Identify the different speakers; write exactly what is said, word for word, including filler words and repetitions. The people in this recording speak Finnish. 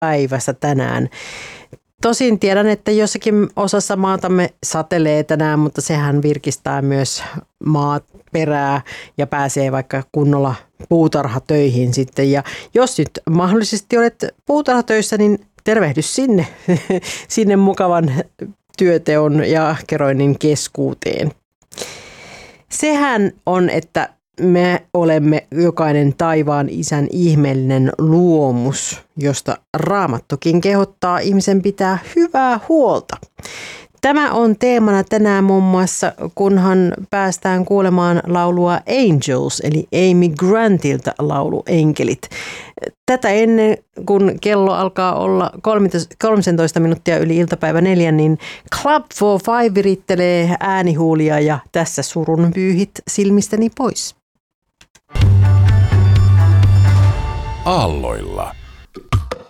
Speaker 1: päivässä tänään. Tosin tiedän, että jossakin osassa maatamme satelee tänään, mutta sehän virkistää myös maaperää ja pääsee vaikka kunnolla puutarhatöihin sitten. Ja jos nyt mahdollisesti olet puutarhatöissä, niin tervehdys sinne, sinne mukavan työteon ja keroinnin keskuuteen. Sehän on, että me olemme jokainen taivaan isän ihmeellinen luomus, josta Raamattukin kehottaa ihmisen pitää hyvää huolta. Tämä on teemana tänään muun muassa, kunhan päästään kuulemaan laulua Angels, eli Amy Grantilta laulu Enkelit. Tätä ennen, kun kello alkaa olla kolmetoista minuuttia yli iltapäivä neljän, niin Club for Five virittelee äänihuulia ja tässä surun pyyhit silmistäni pois.
Speaker 2: Aalloilla.